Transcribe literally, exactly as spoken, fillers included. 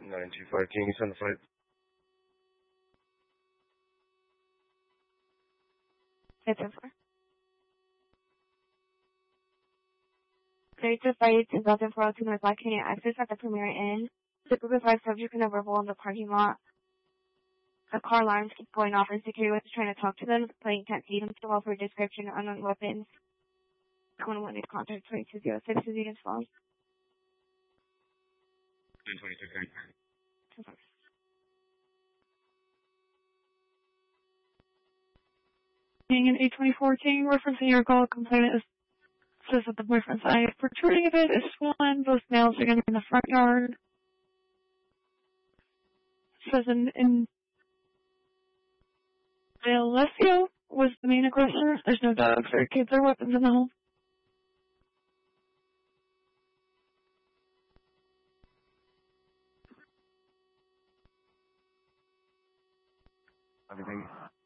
nine two five, can you send the flight? It's over. Thirty to Friday, two thousand four oh two North Black Canyon access at the Premier Inn. The group of five subjects in a verbal in the parking lot. The car alarms keep going off and security was trying to talk to them. The plane can't see them, so offer a description of unknown weapons. twenty-one is contact twenty-two oh six is Eden's Falls. nine twenty-two, okay. Being an eight twenty-four king, referencing your call, complainant is, says that the boyfriend's eye is protruding a bit, is swollen, both nails are in the front yard. Says in, in Alessio was the main aggressor. There's no dogs or kids or weapons in the home. Everything.